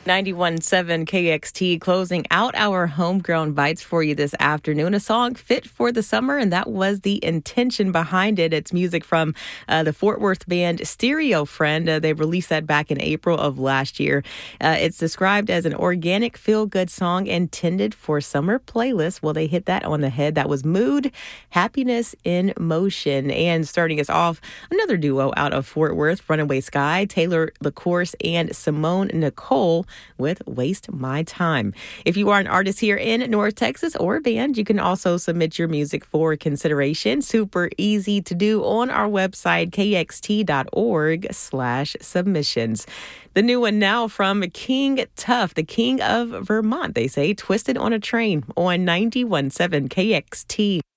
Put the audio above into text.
91.7 KXT closing out our homegrown bites for you this afternoon. A song fit for the summer, and that was the intention behind it. It's music from the Fort Worth band Stereo Friend. They released that back in April of last year. It's described as an organic, feel-good song intended for summer playlists. Well, they hit that on the head. That was Mood, Happiness in Motion. And starting us off, another duo out of Fort Worth, Runaway Sky, Taylor LaCourse, and Simone Nicole with Waste My Time. If you are an artist here in North Texas or a band, you can also submit your music for consideration. Super easy to do on our website, kxt.org/submissions. The new one now from King Tuff, the king of Vermont, they say, Twisted on a Train on 91.7 KXT.